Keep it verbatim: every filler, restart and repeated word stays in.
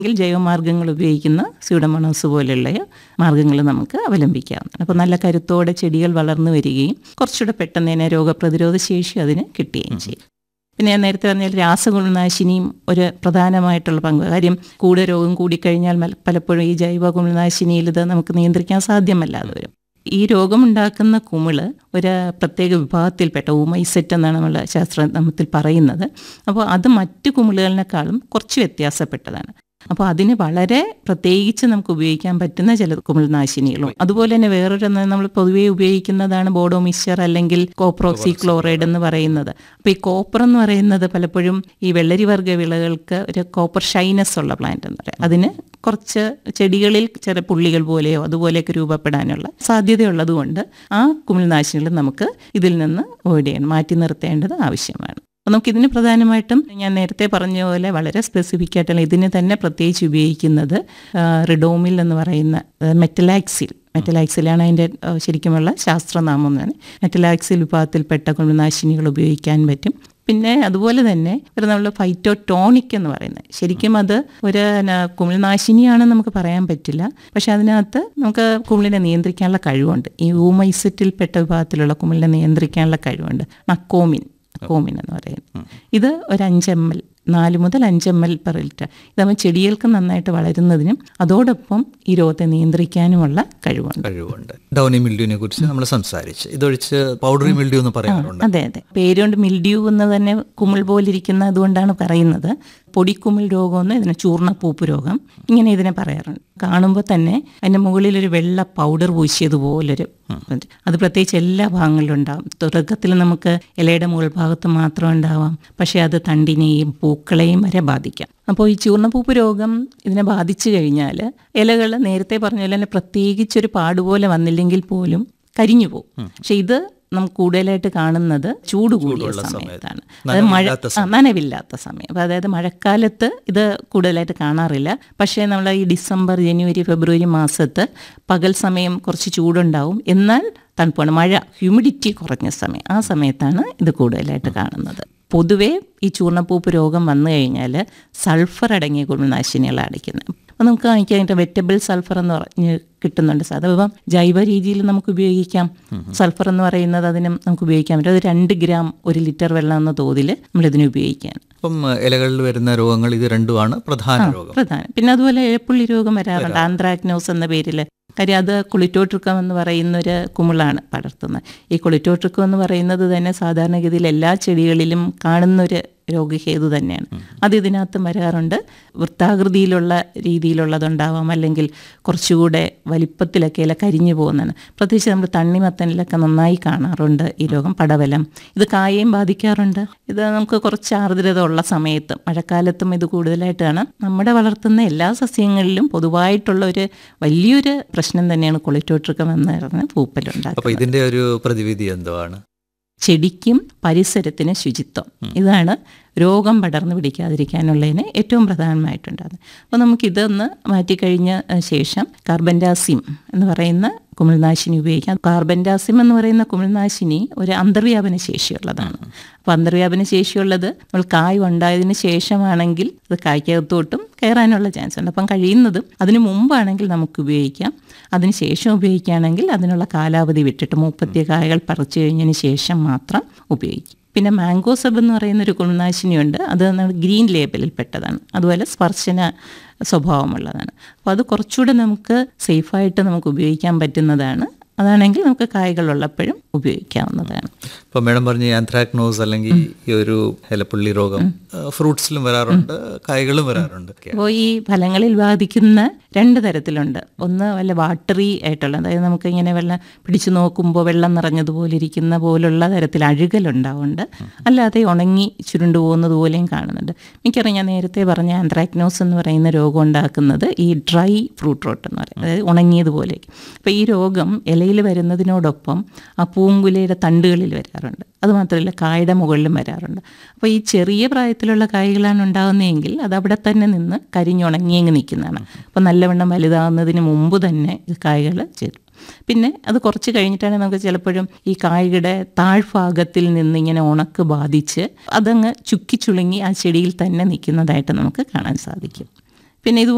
എങ്കിൽ ജൈവമാർഗ്ഗങ്ങൾ ഉപയോഗിക്കുന്ന സ്യൂഡോമോണാസ് പോലെയുള്ള മാർഗ്ഗങ്ങൾ നമുക്ക് അവലംബിക്കാവുന്നതാണ്. അപ്പോൾ നല്ല കരുത്തോടെ ചെടികൾ വളർന്നു വരികയും കുറച്ചുകൂടെ പെട്ടെന്ന് തന്നെ രോഗപ്രതിരോധ ശേഷി അതിന് കിട്ടുകയും ചെയ്യും. പിന്നെ ഞാൻ നേരത്തെ പറഞ്ഞാൽ രാസകുമിൾനാശിനിയും ഒരു പ്രധാനമായിട്ടുള്ള പങ്ക്. കാര്യം കൂടെ രോഗം കൂടിക്കഴിഞ്ഞാൽ പലപ്പോഴും ഈ ജൈവ കുമിൾനാശിനിയിൽ ഇത് നമുക്ക് നിയന്ത്രിക്കാൻ സാധ്യമല്ലാതെ വരും. ഈ രോഗമുണ്ടാക്കുന്ന കുമിള് ഒരു പ്രത്യേക വിഭാഗത്തിൽപ്പെട്ട ഊമൈസെറ്റ് എന്നാണ് നമ്മൾ ശാസ്ത്രനാമത്തിൽ പറയുന്നത്. അപ്പോൾ അത് മറ്റു കുമിളുകളിനേക്കാളും കുറച്ച് വ്യത്യാസപ്പെട്ടതാണ്. അപ്പോൾ അതിന് വളരെ പ്രത്യേകിച്ച് നമുക്ക് ഉപയോഗിക്കാൻ പറ്റുന്ന ചില കുമിൾനാശിനികളും അതുപോലെ തന്നെ വേറൊരു നമ്മൾ പൊതുവേ ഉപയോഗിക്കുന്നതാണ് ബോഡോമിക്സ്ചർ അല്ലെങ്കിൽ കോപ്രോക്സി ക്ലോറൈഡ് എന്ന് പറയുന്നത്. അപ്പോൾ ഈ കോപ്പർ എന്ന് പറയുന്നത് പലപ്പോഴും ഈ വെള്ളരി വർഗ്ഗ വിളകൾക്ക് ഒരു കോപ്പർ ഷൈനസ് ഉള്ള പ്ലാന്റ് എന്ന് പറയാം. അതിന് കുറച്ച് ചെടികളിൽ ചില പുള്ളികൾ പോലെയോ അതുപോലെയൊക്കെ രൂപപ്പെടാനുള്ള സാധ്യതയുള്ളത് കൊണ്ട് ആ കുമിൾനാശിനികൾ നമുക്ക് ഇതിൽ നിന്ന് അവോയ്ഡ് ചെയ്യണം, മാറ്റി നിർത്തേണ്ടത് ആവശ്യമാണ്. അപ്പോൾ നമുക്കിതിന് പ്രധാനമായിട്ടും ഞാൻ നേരത്തെ പറഞ്ഞ പോലെ വളരെ സ്പെസിഫിക് ആയിട്ടുള്ള ഇതിന് തന്നെ പ്രത്യേകിച്ച് ഉപയോഗിക്കുന്നത് റിഡോമിൽ എന്ന് പറയുന്ന മെറ്റലാക്സിൽ മെറ്റലാക്സിലാണ് അതിൻ്റെ ശരിക്കുമുള്ള ശാസ്ത്രനാമം എന്നാണ്. മെറ്റലാക്സിൽ വിഭാഗത്തിൽപ്പെട്ട കുമിൾനാശിനികൾ ഉപയോഗിക്കാൻ പറ്റും. പിന്നെ അതുപോലെ തന്നെ ഒരു നമ്മൾ ഫൈറ്റോ ടോണിക് എന്ന് പറയുന്നത് ശരിക്കും അത് ഒരു കുമിൾനാശിനിയാണെന്ന് നമുക്ക് പറയാൻ പറ്റില്ല. പക്ഷെ അതിനകത്ത് നമുക്ക് കുമിളിനെ നിയന്ത്രിക്കാനുള്ള കഴിവുണ്ട്. ഈ ഊമൈസെറ്റിൽപ്പെട്ട വിഭാഗത്തിലുള്ള കുമിളിനെ നിയന്ത്രിക്കാനുള്ള കഴിവുണ്ട്. നക്കോമിൻ കോമിൻ എന്ന് പറയുന്നത് ഇത് ഒരു അഞ്ച് എം എൽ നാല് മുതൽ അഞ്ച് എം എൽ പെർ ലിറ്റർ ഇതാകുമ്പോൾ ചെടികൾക്ക് നന്നായിട്ട് വളരുന്നതിനും അതോടൊപ്പം ഈ രോഗത്തെ നിയന്ത്രിക്കാനുമുള്ള കഴിവുണ്ട് കഴിവുണ്ട് ഡൗണി മിൽഡ്യൂവിനെ കുറിച്ച് നമ്മൾ സംസാരിച്ച് ഇതൊഴിച്ച് പൗഡറി മിൽഡ്യൂ എന്ന് പറയാറുണ്ട്. അതെ അതെ പേരുകൊണ്ട് മിൽഡ്യൂ എന്ന് തന്നെ കുമിൾ പോലിരിക്കുന്ന അതുകൊണ്ടാണ് പറയുന്നത്. പൊടിക്കുമിൾ രോഗമെന്ന് ഇതിനെ ചൂർണ്ണപ്പൂപ്പ് രോഗം ഇങ്ങനെ ഇതിനെ പറയാറുണ്ട്. കാണുമ്പോൾ തന്നെ അതിൻ്റെ മുകളിലൊരു വെള്ള പൗഡർ പൂശിയതുപോലൊരു അത് പ്രത്യേകിച്ച് എല്ലാ ഭാഗങ്ങളിലും ഉണ്ടാകും. തുടക്കത്തിൽ നമുക്ക് ഇലയുടെ മുകൾ ഭാഗത്ത് മാത്രം ഉണ്ടാവാം, പക്ഷേ അത് തണ്ടിനെയും പൂക്കളെയും വരെ ബാധിക്കാം. അപ്പോൾ ഈ ചൂർണ്ണപ്പൂപ്പ് രോഗം ഇതിനെ ബാധിച്ചു കഴിഞ്ഞാൽ ഇലകൾ നേരത്തെ പറഞ്ഞ പോലെ തന്നെ പ്രത്യേകിച്ചൊരു പാടുപോലെ വന്നില്ലെങ്കിൽ പോലും കരിഞ്ഞു പോകും. പക്ഷെ ഇത് നമുക്ക് കൂടുതലായിട്ട് കാണുന്നത് ചൂട് കൂടിയ സമയത്താണ്, അതായത് മഴ നനവില്ലാത്ത സമയം. അപ്പോൾ അതായത് മഴക്കാലത്ത് ഇത് കൂടുതലായിട്ട് കാണാറില്ല. പക്ഷേ നമ്മൾ ഈ ഡിസംബർ ജനുവരി ഫെബ്രുവരി മാസത്ത് പകൽ സമയം കുറച്ച് ചൂടുണ്ടാവും, എന്നാൽ തണുപ്പാണ്. മഴ ഹ്യൂമിഡിറ്റി കുറഞ്ഞ സമയം, ആ സമയത്താണ് ഇത് കൂടുതലായിട്ട് കാണുന്നത്. പൊതുവേ ഈ ചൂർണ്ണപ്പൂപ്പ് രോഗം വന്നു കഴിഞ്ഞാൽ സൾഫർ അടങ്ങിയ കുമിൾനാശിനികളാണ് അടിക്കുന്നത്. അപ്പോൾ നമുക്ക് കാണിക്കാൻ വെറ്റബിൾ സൾഫർ എന്ന് പറഞ്ഞ് കിട്ടുന്നുണ്ട്. സാധാരണ ജൈവ രീതിയിൽ നമുക്ക് ഉപയോഗിക്കാം. സൾഫർ എന്ന് പറയുന്നത് അതിനും നമുക്ക് ഉപയോഗിക്കാൻ പറ്റും. അത് രണ്ട് ഗ്രാം ഒരു ലിറ്റർ വെള്ളം എന്ന തോതിൽ നമ്മളിതിന് ഉപയോഗിക്കാൻ. അപ്പം ഇലകളിൽ വരുന്ന രോഗങ്ങൾ ഇത് രണ്ടുമാണ് പ്രധാന രോഗം. പ്രധാനം. പിന്നെ അതുപോലെ ഇഴപ്പുള്ളി രോഗം വരാറുണ്ട്, ആന്ത്രാക്നോസ് എന്ന പേരിൽ. കാര്യം അത് കുളിറ്റോട്രിക്കം എന്ന് പറയുന്നൊരു കുമിളാണ് പടർത്തുന്നത്. ഈ കുളിറ്റോട്രിക്കം എന്ന് പറയുന്നത് തന്നെ സാധാരണഗതിയിൽ എല്ലാ ചെടികളിലും കാണുന്നൊരു രോഗഹേതു തന്നെയാണ്. അത് ഇതിനകത്തും വരാറുണ്ട്. വൃത്താകൃതിയിലുള്ള രീതിയിലുള്ളതുണ്ടാവാം, അല്ലെങ്കിൽ കുറച്ചുകൂടെ വലിപ്പത്തിലൊക്കെ ഇല കരിഞ്ഞു പോകുന്നതാണ്. പ്രത്യേകിച്ച് നമ്മൾ തണ്ണിമത്തനിലൊക്കെ നന്നായി കാണാറുണ്ട് ഈ രോഗം. പടവലം ഇത് കായയും ബാധിക്കാറുണ്ട്. ഇത് നമുക്ക് കുറച്ച് ആർദ്രത ഉള്ള സമയത്തും മഴക്കാലത്തും ഇത് കൂടുതലായിട്ട് കാണാം. നമ്മുടെ വളർത്തുന്ന എല്ലാ സസ്യങ്ങളിലും പൊതുവായിട്ടുള്ള ഒരു വലിയൊരു പ്രശ്നം തന്നെയാണ് കൊളിറ്റോട്രിക്കം എന്ന് പറഞ്ഞ പൂപ്പലുണ്ടാകുന്നത്. അപ്പോൾ ഇതിൻ്റെ ഒരു പ്രതിവിധി എന്താണ്? ചെടിക്കും പരിസരത്തിന് ശുചിത്വം, ഇതാണ് രോഗം പടർന്നു പിടിക്കാതിരിക്കാനുള്ളതിന് ഏറ്റവും പ്രധാനമായിട്ടുണ്ടാകുന്നത്. അപ്പോൾ നമുക്കിതൊന്ന് മാറ്റിക്കഴിഞ്ഞ ശേഷം കാർബൻഡാസിം എന്ന് പറയുന്ന കുമിൾനാശിനി ഉപയോഗിക്കാം. കാർബൻഡാസിം എന്ന് പറയുന്ന കുമിൾനാശിനി ഒരു അന്തർവ്യാപന ശേഷിയുള്ളതാണ്. അപ്പോൾ അന്തർവ്യാപന ശേഷിയുള്ളത് നമ്മൾ കായ് ഉണ്ടായതിന് ശേഷമാണെങ്കിൽ അത് കായ്ക്കകത്തോട്ടും കയറാനുള്ള ചാൻസ് ഉണ്ട്. അപ്പം കഴിയുന്നതും അതിന് മുമ്പാണെങ്കിൽ നമുക്ക് ഉപയോഗിക്കാം. അതിന് ശേഷം ഉപയോഗിക്കുകയാണെങ്കിൽ അതിനുള്ള കാലാവധി വിട്ടിട്ട് മുപ്പത്തി കായകൾ പറിച്ചു കഴിഞ്ഞതിന് ശേഷം മാത്രം ഉപയോഗിക്കും. പിന്നെ മാംഗോ സബ് എന്ന് പറയുന്നൊരു കുമിൾനാശിനിയുണ്ട്. അത് നമ്മൾ ഗ്രീൻ ലേബലിൽ പെട്ടതാണ്. അതുപോലെ സ്പർശന സ്വഭാവമുള്ളതാണ്. അപ്പോൾ അത് കുറച്ചുകൂടെ നമുക്ക് സേഫായിട്ട് നമുക്ക് ഉപയോഗിക്കാൻ പറ്റുന്നതാണ്. അതാണെങ്കിൽ നമുക്ക് കായകളുള്ളപ്പോഴും ഉപയോഗിക്കാവുന്നതാണ്. ഇപ്പോൾ മേഡം പറഞ്ഞ ആന്ത്രാക്നോസ് അല്ലെങ്കിൽ ഈ ഒരു ഇലപ്പുള്ളി രോഗം ഫ്രൂട്ട്സിലും വരാറുണ്ട്, കായ്കളും വരാറുണ്ട്. അപ്പോൾ ഈ ഫലങ്ങളിൽ ബാധിക്കുന്ന രണ്ട് തരത്തിലുണ്ട്. ഒന്ന് വല്ല വാട്ടറി ആയിട്ടുള്ള, അതായത് നമുക്ക് ഇങ്ങനെ വെള്ളം പിടിച്ചു നോക്കുമ്പോൾ വെള്ളം നിറഞ്ഞതുപോലെ ഇരിക്കുന്ന പോലുള്ള തരത്തിൽ അഴുകലുണ്ടാവുന്നുണ്ട്. അല്ലാതെ ഉണങ്ങി ചുരുണ്ടു പോകുന്നത് പോലെയും കാണുന്നുണ്ട്. മിക്കറിയാം ഞാൻ നേരത്തെ പറഞ്ഞ ആന്ത്രാക്നോസ് എന്ന് പറയുന്ന രോഗം ഉണ്ടാക്കുന്നത് ഈ ഡ്രൈ ഫ്രൂട്ട് റോട്ട് എന്ന് പറയും, അതായത് ഉണങ്ങിയതുപോലെ. അപ്പോൾ ഈ രോഗം ഇലയിൽ വരുന്നതിനോടൊപ്പം ആ പൂങ്കുലയുടെ തണ്ടുകളിൽ വരാറുണ്ട്. അതുമാത്രമല്ല കായയുടെ മുകളിലും വരാറുണ്ട്. അപ്പോൾ ഈ ചെറിയ പ്രായത്തിലുള്ള കായ്കളാണ് ഉണ്ടാകുന്നതെങ്കിൽ അത് അവിടെ തന്നെ നിന്ന് കരിഞ്ഞുണങ്ങിയങ്ങ് നിൽക്കുന്നതാണ്. അപ്പോൾ നല്ലവണ്ണം വലുതാകുന്നതിന് മുമ്പ് തന്നെ കായ്കൾ ചേരും. പിന്നെ അത് കുറച്ച് കഴിഞ്ഞിട്ടാണ് നമുക്ക് ചിലപ്പോഴും ഈ കായ്കളുടെ താഴ്ഭാഗത്തിൽ നിന്ന് ഇങ്ങനെ ഉണക്ക് ബാധിച്ച് അതങ്ങ് ചുക്കി ചുളുങ്ങി ആ ചെടിയിൽ തന്നെ നിൽക്കുന്നതായിട്ട് നമുക്ക് കാണാൻ സാധിക്കും. പിന്നെ ഇത്